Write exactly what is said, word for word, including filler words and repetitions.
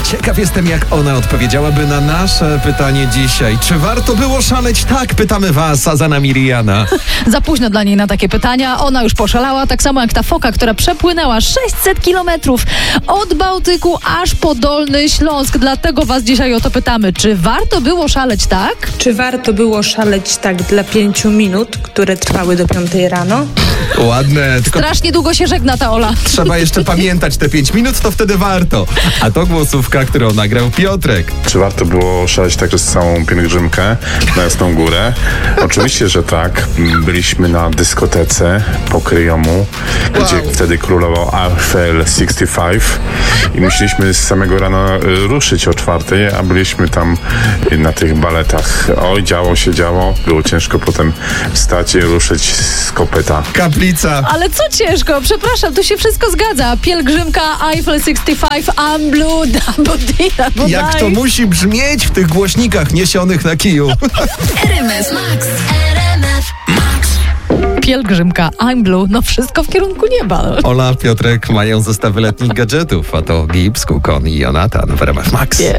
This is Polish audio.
Ciekaw jestem, jak ona odpowiedziałaby na nasze pytanie dzisiaj. Czy warto było szaleć? Tak, pytamy was, a za nami Rihanna. Za późno dla niej na takie pytania. Ona już poszalała, tak samo jak ta foka, która przepłynęła sześćset kilometrów od Bałtyku aż po Dolny Śląsk. Dlatego was dzisiaj o to pytamy. Czy warto było szaleć tak? Czy warto było szaleć tak dla pięciu minut, które trwały do piątej rano? Ładne, tylko Strasznie długo się żegna ta Ola. trzeba jeszcze pamiętać te pięć minut, to wtedy warto. A to głosówka, którą nagrał Piotrek. Czy warto było szaleć także z całą pielgrzymkę na Jasną Górę? Oczywiście, że tak. Byliśmy na dyskotece po Kryjomu, Wow. gdzie wtedy królował Eiffel sześćdziesiąt pięć i musieliśmy z samego rana y, ruszyć o czwartej, a byliśmy tam y, na tych baletach. Oj, działo się, działo. Było ciężko potem wstać i ruszyć z kopyta. Kaplica. Ale co ciężko? Przepraszam, tu się wszystko zgadza. Pielgrzymka Eiffel sześćdziesiąt pięć, I'm blue, double D, double Jak to musi brzmieć w tych głośnikach niesionych na kiju. R M F Max, R M F Max. Pielgrzymka I'm blue, no wszystko w kierunku nieba. Ola, Piotrek mają zestawy letnich gadżetów, a to Gibbs, Kukon i Jonatan w R M F Max. Yeah.